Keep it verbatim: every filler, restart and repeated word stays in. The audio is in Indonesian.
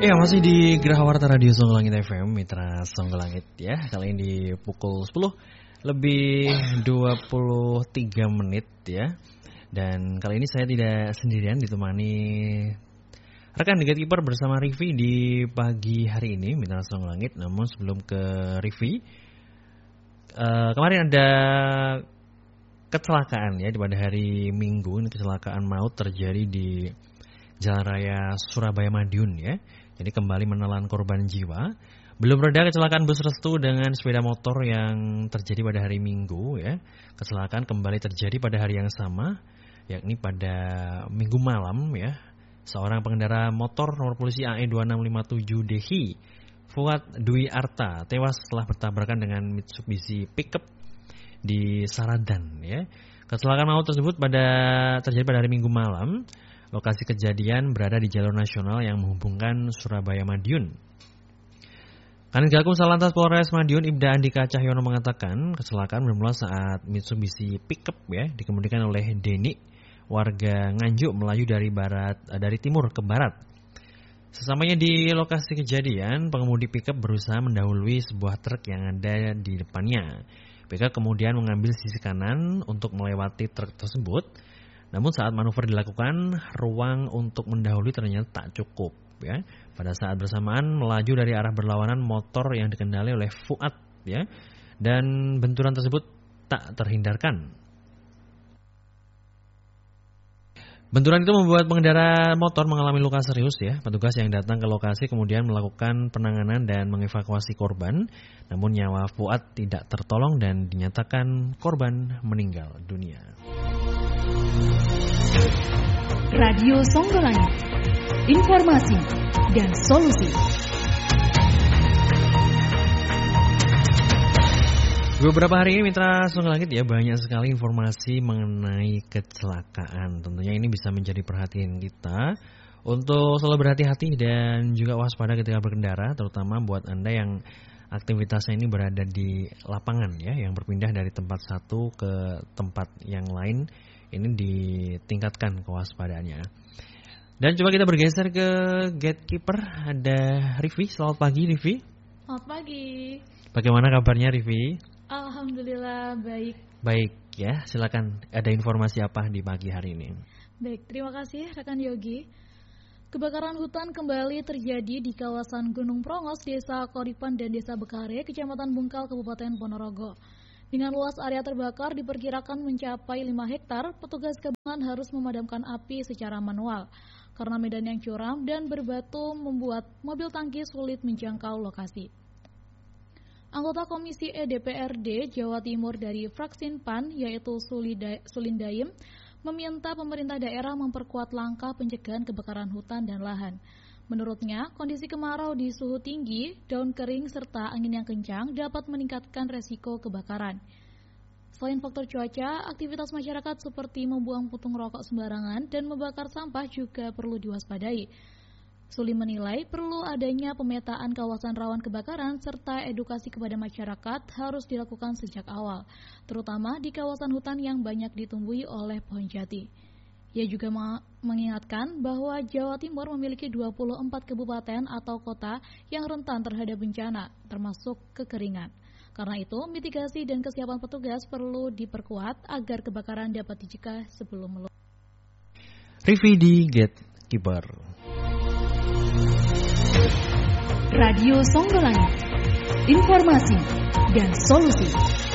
Ya, masih di Gerahawarta Radio Songgolangit F M, Mitra Songgolangit ya. Kali ini di pukul sepuluh lebih dua puluh tiga menit ya. Dan kali ini saya tidak sendirian, ditemani rekan di Gatekeeper bersama Rivi di pagi hari ini, Mitra Songgolangit. Namun sebelum ke Rivi, uh, kemarin ada kecelakaan ya pada hari Minggu. Ini kecelakaan maut terjadi di Jalan Raya Surabaya Madiun ya. Jadi kembali menelan korban jiwa. Belum reda kecelakaan bus Restu dengan sepeda motor yang terjadi pada hari Minggu ya. Kecelakaan kembali terjadi pada hari yang sama, yakni pada Minggu malam ya. Seorang pengendara motor nomor polisi A E dua enam lima tujuh D H I, Fuad Dwi Arta, tewas setelah bertabrakan dengan Mitsubishi pickup di Saradan ya. Kecelakaan maut tersebut pada terjadi pada hari Minggu malam. Lokasi kejadian berada di jalur nasional yang menghubungkan Surabaya Madiun. Kanit Gakum Salantas Polres Madiun Ibda Andika Cahyono mengatakan kecelakaan bermula saat Mitsubishi pickup ya dikemudikan oleh Deni, warga Nganjuk, melaju dari barat dari timur ke barat. Sesamanya di lokasi kejadian, pengemudi pickup berusaha mendahului sebuah truk yang ada di depannya. Pickup kemudian mengambil sisi kanan untuk melewati truk tersebut. Namun saat manuver dilakukan, ruang untuk mendahului ternyata tak cukup ya. Pada saat bersamaan melaju dari arah berlawanan motor yang dikendali oleh Fuad ya. Dan benturan tersebut tak terhindarkan. Benturan itu membuat pengendara motor mengalami luka serius ya. Petugas yang datang ke lokasi kemudian melakukan penanganan dan mengevakuasi korban. Namun nyawa Fuad tidak tertolong dan dinyatakan korban meninggal dunia. Radio Songgolangit, informasi dan solusi. Beberapa hari ini Mitra Songgolangit ya, banyak sekali informasi mengenai kecelakaan. Tentunya ini bisa menjadi perhatian kita untuk selalu berhati-hati dan juga waspada ketika berkendara, terutama buat Anda yang aktivitasnya ini berada di lapangan ya, yang berpindah dari tempat satu ke tempat yang lain. Ini ditingkatkan kewaspadaannya. Dan coba kita bergeser ke Gatekeeper. Ada Rivi. Selamat pagi Rivi. Selamat pagi. Bagaimana kabarnya Rivi? Alhamdulillah baik. Baik ya, silakan. Ada informasi apa di pagi hari ini? Baik, terima kasih rekan Yogi. Kebakaran hutan kembali terjadi di kawasan Gunung Prongos, Desa Kodipan dan Desa Bekare, Kecamatan Bungkal, Kabupaten Ponorogo. Dengan luas area terbakar diperkirakan mencapai lima hektar, petugas gabungan harus memadamkan api secara manual. Karena medan yang curam dan berbatu membuat mobil tangki sulit menjangkau lokasi. Anggota Komisi E D P R D Jawa Timur dari Fraksin P A N, yaitu Sulindaim, meminta pemerintah daerah memperkuat langkah pencegahan kebakaran hutan dan lahan. Menurutnya, kondisi kemarau di suhu tinggi, daun kering, serta angin yang kencang dapat meningkatkan resiko kebakaran. Selain faktor cuaca, aktivitas masyarakat seperti membuang puntung rokok sembarangan dan membakar sampah juga perlu diwaspadai. Suli menilai perlu adanya pemetaan kawasan rawan kebakaran serta edukasi kepada masyarakat harus dilakukan sejak awal, terutama di kawasan hutan yang banyak ditumbuhi oleh pohon jati. Ia juga mengingatkan bahwa Jawa Timur memiliki dua puluh empat kabupaten atau kota yang rentan terhadap bencana, termasuk kekeringan. Karena itu, mitigasi dan kesiapan petugas perlu diperkuat agar kebakaran dapat dicegah sebelum meluas. Rivi di Gatekeeper. Radio Songgolangit, informasi dan solusi.